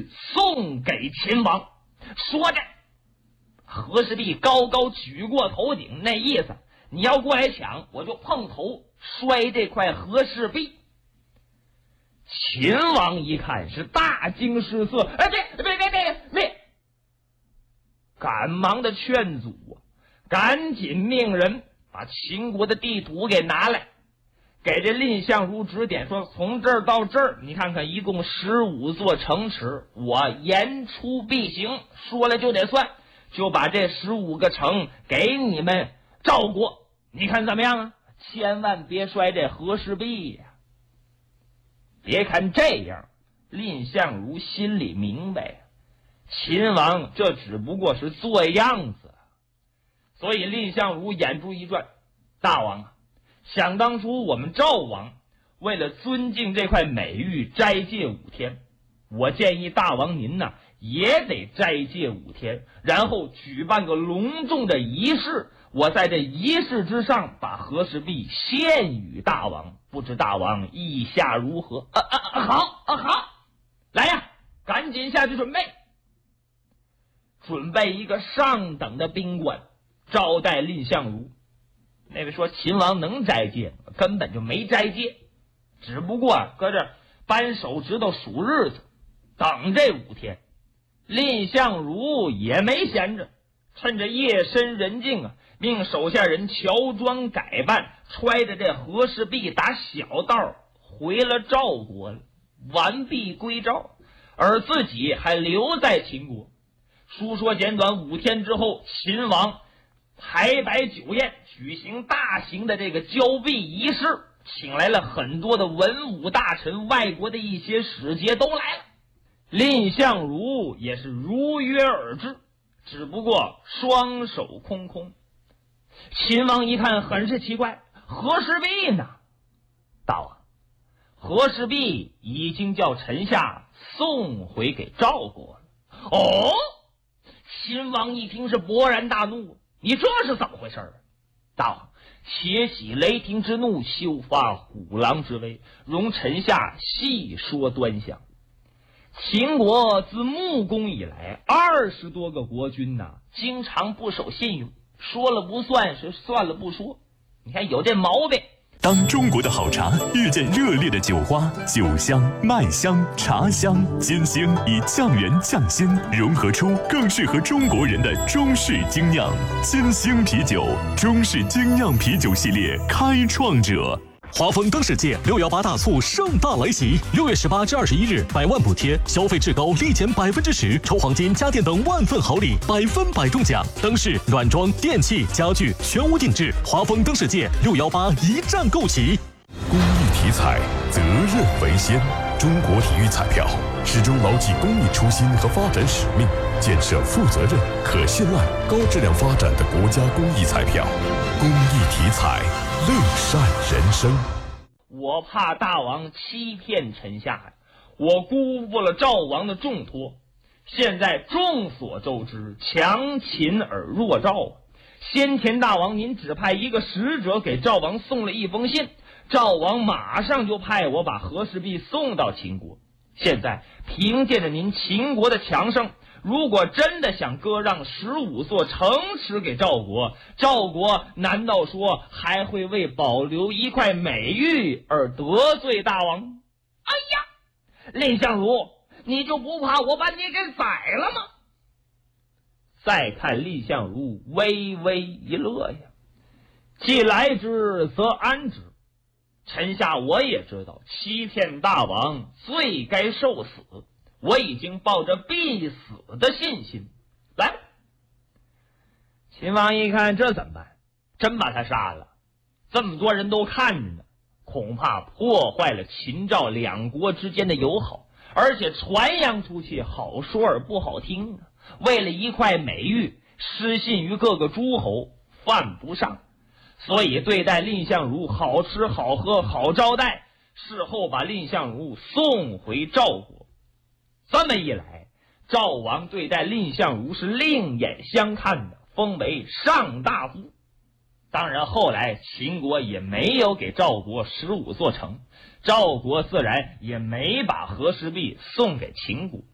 须送给秦王。说着，和氏璧高高举过头顶，那意思你要过来抢，我就碰头摔这块和氏璧。秦王一看是大惊失色，别，赶忙的劝阻啊，赶紧命人把秦国的地图给拿来，给这蔺相如指点说，从这儿到这儿，你看看一共15座城池，我言出必行，说了就得算，就把这15个城给你们赵国，你看怎么样啊？千万别摔这和氏璧呀！别看这样，蔺相如心里明白，秦王这只不过是做样子，所以蔺相如眼珠一转，大王啊，想当初我们赵王为了尊敬这块美玉斋戒5天，我建议大王您呢也得斋戒5天，然后举办个隆重的仪式，我在这仪式之上把和氏璧献与大王，不知大王意下如何？好，来呀，赶紧下去准备一个上等的宾馆招待蔺相如。那位说秦王能斋戒，根本就没斋戒，只不过搁这扳手指头数日子，等这5天。蔺相如也没闲着，趁着夜深人静啊，命手下人乔装改扮，揣着这和氏璧打小道回了赵国了，完璧归赵，而自己还留在秦国。书说简短，5天之后，秦王排摆酒宴，举行大型的这个交璧仪式，请来了很多的文武大臣，外国的一些使节都来了。蔺相如也是如约而至，只不过双手空空。秦王一看很是奇怪，和氏璧呢？大王，和氏璧已经叫臣下送回给赵国了。哦，秦王一听是勃然大怒，你这是怎么回事啊？大王，且喜雷霆之怒，休发虎狼之威，容臣下细说端详。秦国自穆公以来20多个国君呐，经常不守信用，说了不算，是算了不说，你看有这毛病。 当中国的好茶遇见热烈的酒花，酒香、麦香、茶香、金星以降元降心融合出更适合中国人的中式精酿金星啤酒，中式精酿啤酒系列开创者。华丰灯世界618大促盛大来袭，6月18至21日，100万补贴，消费至高立减10%，抽黄金、家电等万份好礼，100%中奖。灯饰、软装、电器、家具全屋定制，华丰灯世界618一站购齐。 公益体彩，责任为先。中国体育彩票始终牢记公益初心和发展使命，建设负责任、可信赖、高质量发展的国家公益彩票。公益体彩，乐善人生。 我怕大王欺骗臣下呀，我辜负了赵王的重托。现在众所周知，强秦而弱赵啊。先前大王您只派一个使者给赵王送了一封信，赵王马上就派我把和氏璧送到秦国。现在凭借着您秦国的强盛，如果真的想割让15座城池给赵国，赵国难道说还会为保留一块美玉而得罪大王？哎呀，蔺相如，你就不怕我把你给宰了吗？再看蔺相如微微一乐呀，既来之则安之。臣下我也知道欺骗大王罪该受死，我已经抱着必死的信心来。秦王一看这怎么办，真把他杀了，这么多人都看着呢，恐怕破坏了秦赵两国之间的友好，而且传扬出去好说而不好听啊。为了一块美玉失信于各个诸侯，犯不上，所以对待蔺相如好吃好喝好招待，事后把蔺相如送回赵国。这么一来，赵王对待蔺相如是另眼相看的，封为上大夫。当然后来秦国也没有给赵国15座城，赵国自然也没把和氏璧送给秦国。